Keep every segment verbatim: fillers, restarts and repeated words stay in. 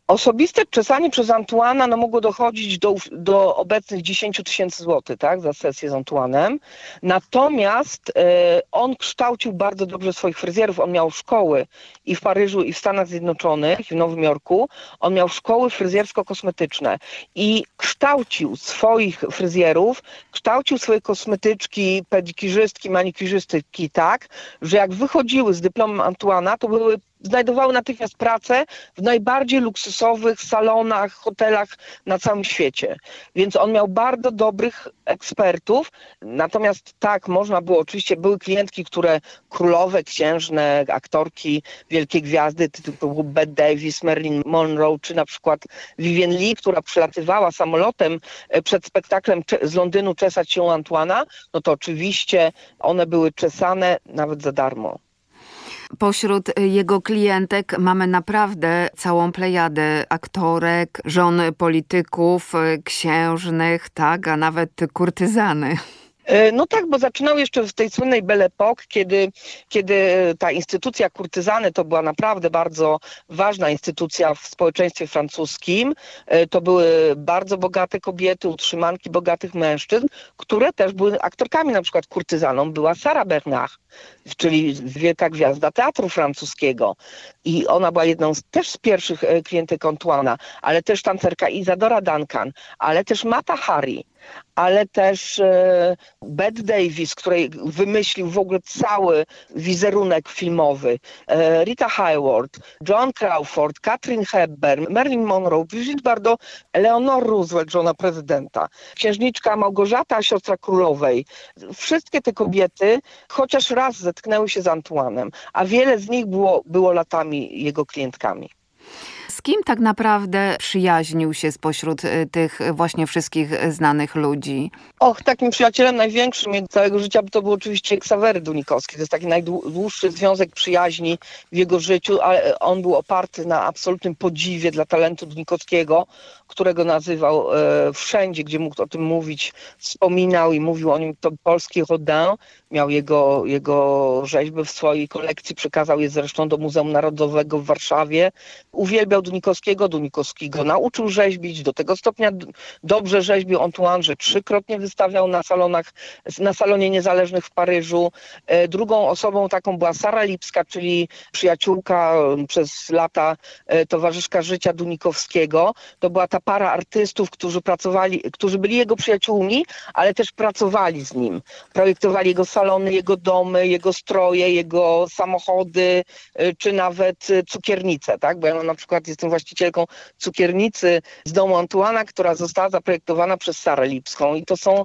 Osobiste czesanie przez Antuana no, mogło dochodzić do, do obecnych dziesięć tysięcy złotych, tak, za sesję z Antuanem. Natomiast e, on kształcił bardzo dobrze swoich fryzjerów. On miał szkoły i w Paryżu, i w Stanach Zjednoczonych, i w Nowym Jorku. On miał szkoły fryzjersko-kosmetyczne i kształcił swoich fryzjerów, kształcił swoje kosmetyczki, pedikirzystki, manikirzystki tak, że jak wychodziły z dyplomem Antuana, to były znajdowały natychmiast pracę w najbardziej luksusowych salonach, hotelach na całym świecie. Więc on miał bardzo dobrych ekspertów. Natomiast tak, można było, oczywiście były klientki, które królowe, księżne, aktorki, wielkie gwiazdy, typu Bette Davis, Marilyn Monroe, czy na przykład Vivien Leigh, która przylatywała samolotem przed spektaklem z Londynu czesać się u Antuana, no to oczywiście one były czesane nawet za darmo. Pośród jego klientek mamy naprawdę całą plejadę aktorek, żon polityków, księżnych, tak, a nawet kurtyzany. No tak, bo zaczynał jeszcze w tej słynnej Belle Époque, kiedy, kiedy ta instytucja kurtyzany to była naprawdę bardzo ważna instytucja w społeczeństwie francuskim. To były bardzo bogate kobiety, utrzymanki bogatych mężczyzn, które też były aktorkami. Na przykład kurtyzaną była Sarah Bernard, czyli wielka gwiazda teatru francuskiego. I ona była jedną z, też z pierwszych klientek Antuana, ale też tancerka Isadora Duncan, ale też Mata Hari, ale też e, Bette Davis, której wymyślił w ogóle cały wizerunek filmowy, e, Rita Hayworth, Joan Crawford, Katharine Hepburn, Marilyn Monroe, Brigitte Bardot, Eleanor Roosevelt, żona prezydenta, księżniczka Małgorzata, siostra królowej. Wszystkie te kobiety chociaż raz zetknęły się z Antuanem, a wiele z nich było, było latami jego klientkami. Z kim tak naprawdę przyjaźnił się spośród tych właśnie wszystkich znanych ludzi? Och, takim przyjacielem największym jego całego życia to był oczywiście Ksawery Dunikowski. To jest taki najdłuższy związek przyjaźni w jego życiu, ale on był oparty na absolutnym podziwie dla talentu Dunikowskiego, którego nazywał e, wszędzie, gdzie mógł o tym mówić, wspominał i mówił o nim. To polski Rodin, miał jego, jego rzeźby w swojej kolekcji, przekazał je zresztą do Muzeum Narodowego w Warszawie. Uwielbiał Dunikowskiego, Dunikowski go nauczył rzeźbić, do tego stopnia dobrze rzeźbił Antoine, że trzykrotnie wystawiał na salonach, na Salonie Niezależnych w Paryżu. Drugą osobą taką była Sara Lipska, czyli przyjaciółka, przez lata towarzyszka życia Dunikowskiego. To była ta para artystów, którzy pracowali, którzy byli jego przyjaciółmi, ale też pracowali z nim. Projektowali jego salony, jego domy, jego stroje, jego samochody, czy nawet cukiernice, tak? Bo ja na przykład jestem właścicielką cukiernicy z domu Antuana, która została zaprojektowana przez Sarę Lipską i to są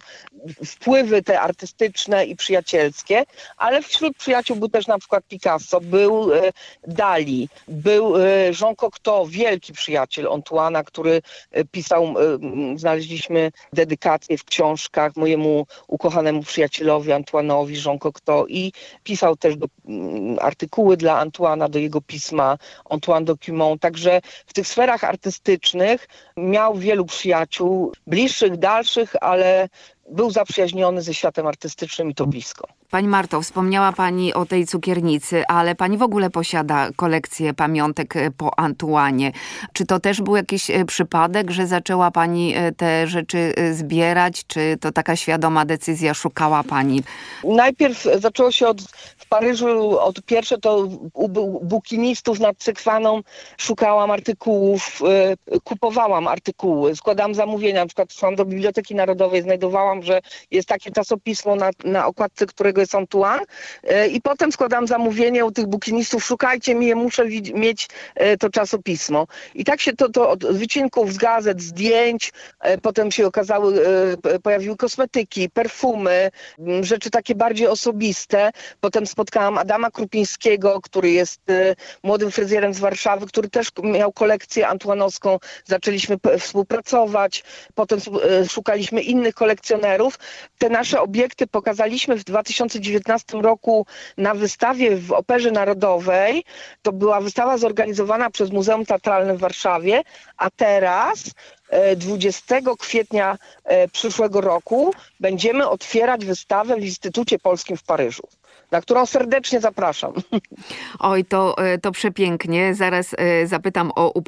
wpływy te artystyczne i przyjacielskie, ale wśród przyjaciół był też na przykład Picasso, był e, Dali, był e, Jean Cocteau, wielki przyjaciel Antuana, który e, pisał, e, znaleźliśmy dedykacje w książkach mojemu ukochanemu przyjacielowi Antoinowi, Jean Cocteau, i pisał też do, m, artykuły dla Antuana, do jego pisma Antoine Document. Także w tych sferach artystycznych miał wielu przyjaciół, bliższych, dalszych, ale był zaprzyjaźniony ze światem artystycznym i to blisko. Pani Marto, wspomniała Pani o tej cukiernicy, ale Pani w ogóle posiada kolekcję pamiątek po Antuanie. Czy to też był jakiś przypadek, że zaczęła Pani te rzeczy zbierać? Czy to taka świadoma decyzja, szukała Pani? Najpierw zaczęło się od, w Paryżu, od pierwsze to u bukinistów nad Sekwaną szukałam artykułów, kupowałam artykuły, składałam zamówienia, na przykład szłam do Biblioteki Narodowej, znajdowałam, że jest takie czasopismo na, na okładce, którego jest Antoine, i potem składam zamówienie u tych bukinistów, szukajcie mi je, muszę mieć to czasopismo. I tak się to, to od wycinków z gazet, zdjęć, potem się okazały, pojawiły kosmetyki, perfumy, rzeczy takie bardziej osobiste. Potem spotkałam Adama Krupińskiego, który jest młodym fryzjerem z Warszawy, który też miał kolekcję antuanowską. Zaczęliśmy współpracować, potem szukaliśmy innych kolekcjonerów. Te nasze obiekty pokazaliśmy w dwa tysiące dziewiętnastym roku na wystawie w Operze Narodowej. To była wystawa zorganizowana przez Muzeum Teatralne w Warszawie, a teraz dwudziestego kwietnia przyszłego roku będziemy otwierać wystawę w Instytucie Polskim w Paryżu, na którą serdecznie zapraszam. Oj, to, to przepięknie. Zaraz zapytam o